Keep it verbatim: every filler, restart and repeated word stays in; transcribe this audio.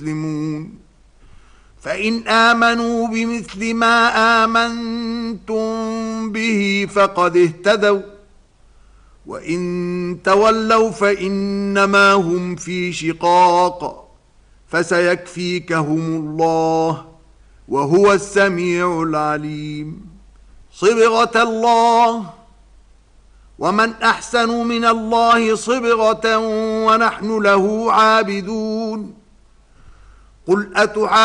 مسلمون فإن آمنوا بمثل ما آمنتم به فقد اهتدوا وإن تولوا فإنما هم في شقاق فسيكفيكهم الله وهو السميع العليم. صبغة الله ومن أحسن من الله صبغة ونحن له عابدون. قل أتحاجون